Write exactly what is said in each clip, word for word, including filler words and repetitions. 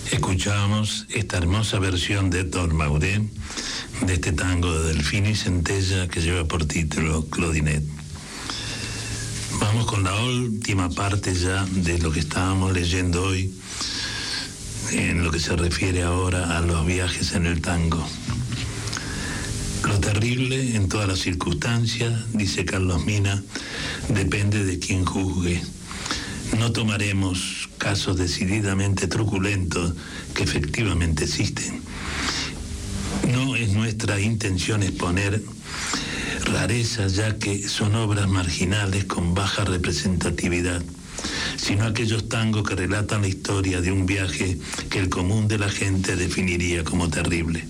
Escuchábamos esta hermosa versión de Héctor Mauré de este tango de Delfino y Centella que lleva por título Claudinette. Vamos con la última parte ya de lo que estábamos leyendo hoy en lo que se refiere ahora a los viajes en el tango. Lo terrible en todas las circunstancias, dice Carlos Mina, depende de quien juzgue. No tomaremos casos decididamente truculentos que efectivamente existen. No es nuestra intención exponer rarezas, ya que son obras marginales con baja representatividad, sino aquellos tangos que relatan la historia de un viaje que el común de la gente definiría como terrible.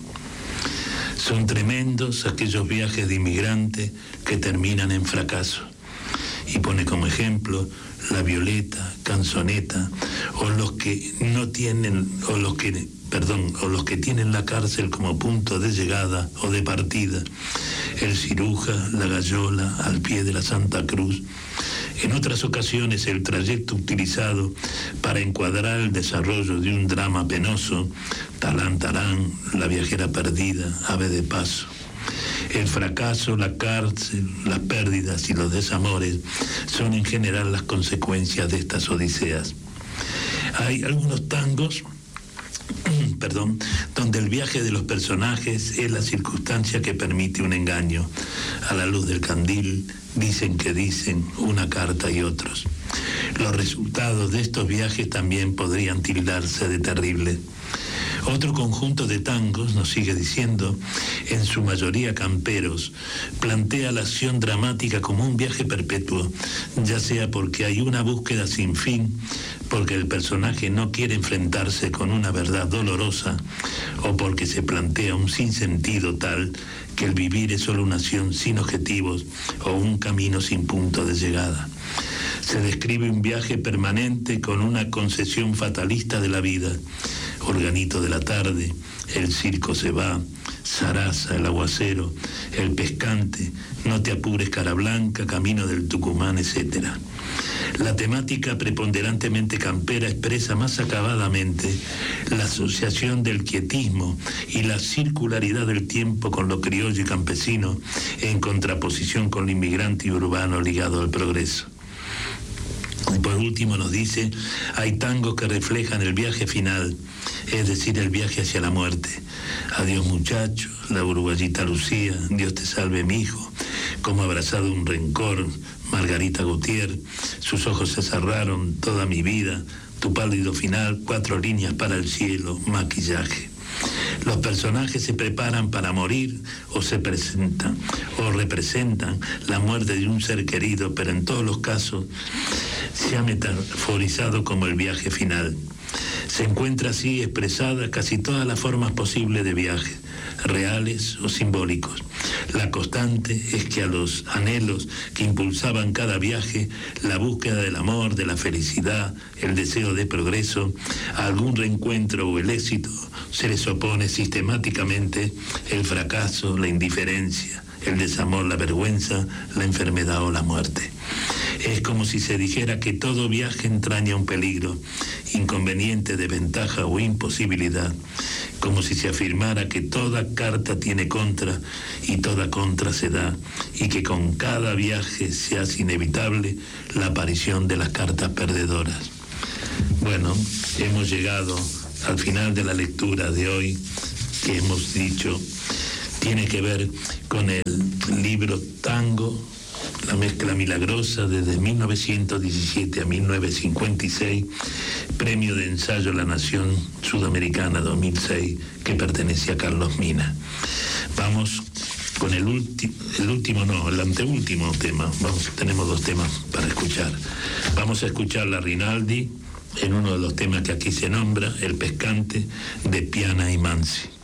Son tremendos aquellos viajes de inmigrante que terminan en fracaso. Y pone como ejemplo La Violeta, Canzoneta, o los que no tienen, o los que, perdón, o los que tienen la cárcel como punto de llegada o de partida, El Ciruja, La Gallola, Al pie de la Santa Cruz. En otras ocasiones el trayecto utilizado para encuadrar el desarrollo de un drama penoso, Talán Talán, La viajera perdida, Ave de paso. El fracaso, la cárcel, las pérdidas y los desamores son en general las consecuencias de estas odiseas. Hay algunos tangos, perdón, donde el viaje de los personajes es la circunstancia que permite un engaño. A la luz del candil, dicen que dicen, una carta y otros. Los resultados de estos viajes también podrían tildarse de terribles. Otro conjunto de tangos, nos sigue diciendo, en su mayoría camperos, plantea la acción dramática como un viaje perpetuo, ya sea porque hay una búsqueda sin fin, porque el personaje no quiere enfrentarse con una verdad dolorosa, o porque se plantea un sinsentido tal que el vivir es solo una acción sin objetivos o un camino sin punto de llegada. Se describe un viaje permanente con una concesión fatalista de la vida. Organito de la tarde, El circo se va, Sarasa, El aguacero, El pescante, No te apures, Cara blanca, Camino del Tucumán, etcétera. La temática preponderantemente campera expresa más acabadamente la asociación del quietismo y la circularidad del tiempo con lo criollo y campesino, en contraposición con lo inmigrante y urbano ligado al progreso. Y por último nos dice, hay tangos que reflejan el viaje final, es decir, el viaje hacia la muerte. Adiós muchacho, La uruguayita Lucía, Dios te salve mi hijo, Como abrazado un rencor, Margarita Gutiérrez, Sus ojos se cerraron, Toda mi vida, Tu pálido final, Cuatro líneas para el cielo, Maquillaje. Los personajes se preparan para morir o se presentan o representan la muerte de un ser querido, pero en todos los casos se ha metaforizado como el viaje final. Se encuentra así expresada casi todas las formas posibles de viaje, reales o simbólicos. La constante es que a los anhelos que impulsaban cada viaje, la búsqueda del amor, de la felicidad, el deseo de progreso, a algún reencuentro o el éxito, se les opone sistemáticamente el fracaso, la indiferencia, el desamor, la vergüenza, la enfermedad o la muerte. Es como si se dijera que todo viaje entraña un peligro, inconveniente, desventaja o imposibilidad, como si se afirmara que toda carta tiene contra y toda contra se da, y que con cada viaje se hace inevitable la aparición de las cartas perdedoras. Bueno, hemos llegado al final de la lectura de hoy, que hemos dicho tiene que ver con el libro Tango, La mezcla milagrosa, desde mil novecientos diecisiete a mil novecientos cincuenta y seis, Premio de Ensayo La Nación Sudamericana dos mil seis, que pertenece a Carlos Mina. Vamos con el, ulti- el último, no, el anteúltimo tema. Vamos, tenemos dos temas para escuchar. Vamos a escuchar la Rinaldi en uno de los temas que aquí se nombra, El pescante, de Piana y Mansi.